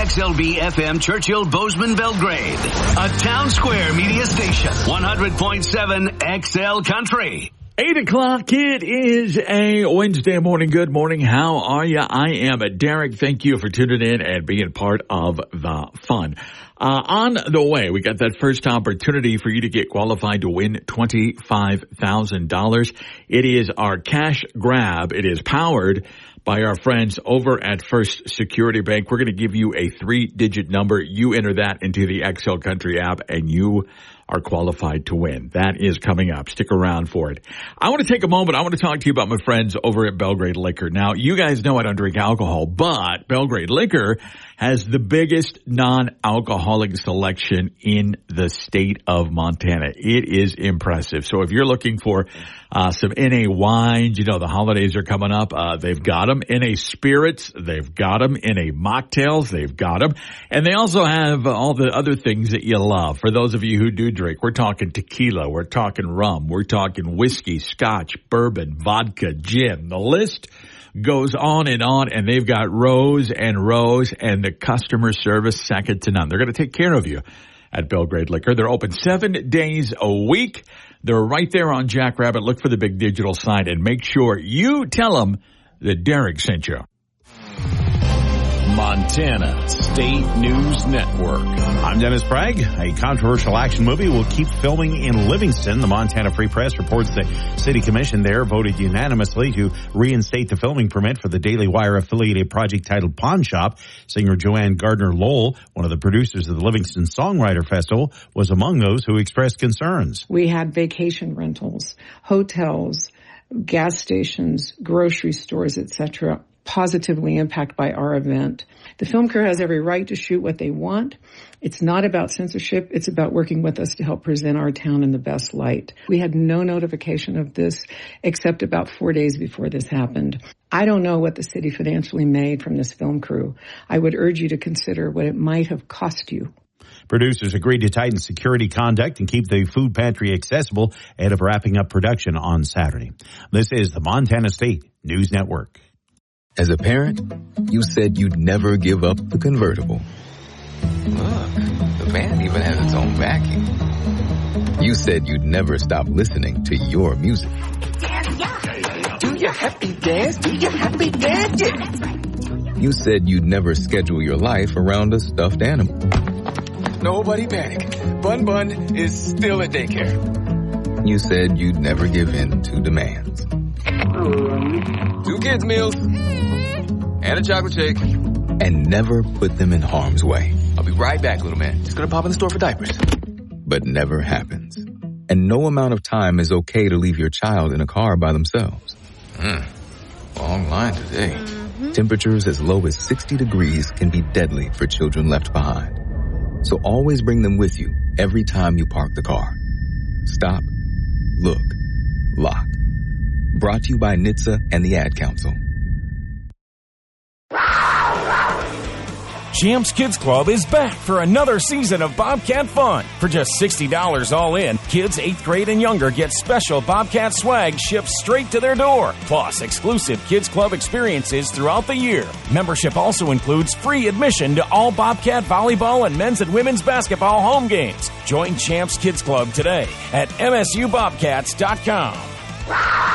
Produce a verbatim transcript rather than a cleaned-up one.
X L B F M Churchill Bozeman Belgrade, a Town Square media station, one hundred point seven X L Country. Eight o'clock, it is a Wednesday morning. Good morning. How are you? I am Derek. Thank you for tuning in and being part of the fun. Uh, on the way, we got that first opportunity for you to get qualified to win twenty-five thousand dollars. It is our cash grab. It is powered by our friends over at First Security Bank. We're going to give you a three-digit number. You enter that into the X L Country app, and you are qualified to win. That is coming up. Stick around for it. I want to take a moment. I want to talk to you about my friends over at Belgrade Liquor. Now, you guys know I don't drink alcohol, but Belgrade Liquor has the biggest non-alcoholic selection in the state of Montana. It is impressive. So if you're looking for uh, some N A wines, you know, the holidays are coming up. Uh, they've got them. N A spirits, they've got them. N A mocktails, they've got them. And they also have uh, all the other things that you love. For those of you who do drink, we're talking tequila, we're talking rum, we're talking whiskey, scotch, bourbon, vodka, gin. The list goes on and on, and they've got rows and rows, and the customer service second to none. They're going to take care of you at Belgrade Liquor. They're open seven days a week. They're right there on Jackrabbit. Look for the big digital sign and make sure you tell them that Derek sent you. Montana State News Network. I'm Dennis Bragg. A controversial action movie will keep filming in Livingston. The Montana Free Press reports the City Commission there voted unanimously to reinstate the filming permit for the Daily Wire affiliated project titled Pawn Shop. Singer Joanne Gardner-Lowell, one of the producers of the Livingston Songwriter Festival, was among those who expressed concerns. We had vacation rentals, hotels, gas stations, grocery stores, et cetera, positively impacted by our event. The film crew has every right to shoot what they want. It's not about censorship. It's about working with us to help present our town in the best light. We had no notification of this except about four days before this happened. I don't know what the city financially made from this film crew. I would urge you to consider what it might have cost you. Producers agreed to tighten security conduct and keep the food pantry accessible ahead of wrapping up production on Saturday. This is the Montana State News Network. As a parent, you said you'd never give up the convertible. Look, the van even has its own vacuum. You said you'd never stop listening to your music. Do your happy dance, do your happy dance. Yeah. You said you'd never schedule your life around a stuffed animal. Nobody panic. Bun Bun is still at daycare. You said you'd never give in to demands. Two kids' meals. And a chocolate shake. And never put them in harm's way. I'll be right back, little man. Just gonna pop in the store for diapers. But never happens. And no amount of time is okay to leave your child in a car by themselves. Mm. Long line today. Mm-hmm. Temperatures as low as sixty degrees can be deadly for children left behind. So always bring them with you every time you park the car. Stop, look, lock. Brought to you by N H T S A and the Ad Council. Champs Kids Club is back for another season of Bobcat fun. For just sixty dollars all in, kids eighth grade and younger get special Bobcat swag shipped straight to their door, plus exclusive Kids Club experiences throughout the year. Membership also includes free admission to all Bobcat volleyball and men's and women's basketball home games. Join Champs Kids Club today at M S U Bobcats dot com.